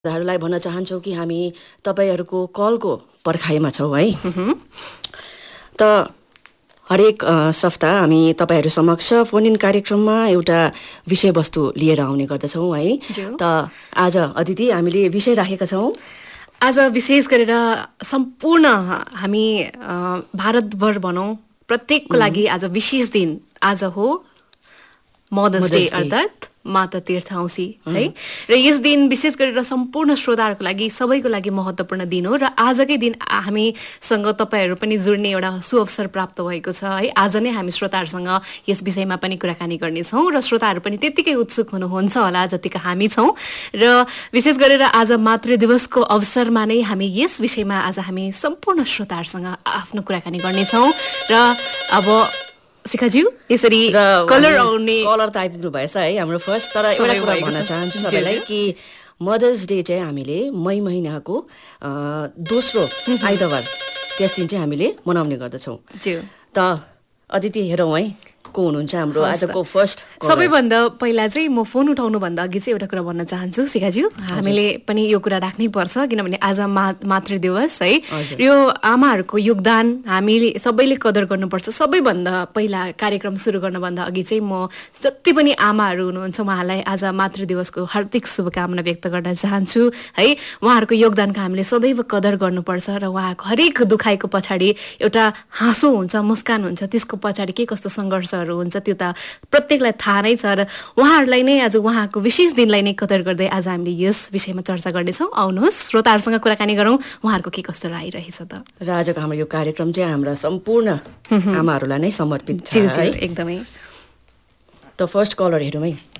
हरूलाई भन्न चाहन्छौँ कि हामी तपाईहरूको कलको पर्खाइमा छौँ है। त हरेक सप्ताह हामी तपाईहरू समक्ष फोन इन कार्यक्रममा एउटा विषयवस्तु लिएर आउने गर्दछौँ है। त आज अदिति हामीले विषय राखेका छौँ। आज विशेष गरेर सम्पूर्ण हामी भारतभर भनौँ प्रत्येकको लागि आज विशेष दिन आज हो मदर्स डे अर्थात् माता तीर्थ औँसी है। र यस दिन विशेष गरेर सम्पूर्ण श्रोताहरूको लागि सबैको लागि महत्त्वपूर्ण दिन हो र आजकै दिन हामीसँग तपाईँहरू पनि जुड्ने एउटा सुअवसर प्राप्त भएको छ है। आज नै हामी श्रोताहरूसँग यस विषयमा पनि कुराकानी गर्नेछौँ र श्रोताहरू पनि त्यत्तिकै उत्सुक हुनुहुन्छ होला जतिका हामी छौँ। र विशेष गरेर आज मातृ दिवसको अवसरमा नै हामी यस विषयमा आज हामी सम्पूर्ण श्रोताहरूसँग आफ्नो कुराकानी गर्नेछौँ। र अब शिखाज्यू यसरी कलर त आइपुग्नु भएछ है हाम्रो फर्स्ट। तर एउटा कुरा भन्न चाहन्छु सबैलाई कि मदर्स डे चाहिँ हामीले मई महिनाको दोस्रो आइतबार त्यस दिन चाहिँ हामीले मनाउने गर्दछौँ। त अदिति हेरौँ है को हुनुहुन्छ हाम्रो आजको फर्स्ट। सबैभन्दा पहिला चाहिँ म फोन उठाउनुभन्दा अघि चाहिँ एउटा कुरा भन्न चाहन्छु शिखाज्यू, हामीले पनि यो कुरा राख्नै पर्छ किनभने आज मातृ दिवस है। यो आमाहरूको योगदान हामीले सबैले कदर गर्नुपर्छ। सबैभन्दा पहिला कार्यक्रम सुरु गर्नुभन्दा अघि चाहिँ म जति पनि आमाहरू हुनुहुन्छ उहाँलाई आज मातृ दिवसको हार्दिक शुभकामना व्यक्त गर्न चाहन्छु है। उहाँहरूको योगदानको हामीले सदैव कदर गर्नुपर्छ र उहाँको हरेक दुखाइको पछाडि एउटा हाँसो हुन्छ, मुस्कान हुन्छ, त्यसको पछाडि के कस्तो सङ्घर्ष हुन्छ त्यो त प्रत्येकलाई थाहा नै छ। र उहाँहरूलाई नै आज उहाँको विशेष दिनलाई नै कदर गर्दै आज हामीले यस विषयमा चर्चा गर्नेछौँ। आउनुहोस् श्रोताहरूसँग कुराकानी गरौँ उहाँहरूको के कस्तो आइरहेछ त। र आजको हाम्रो यो कार्यक्रम चाहिँ हाम्रा सम्पूर्ण आमाहरूलाई नै समर्पित छ है। एकदमै। त फर्स्ट कलर हेरौँ है।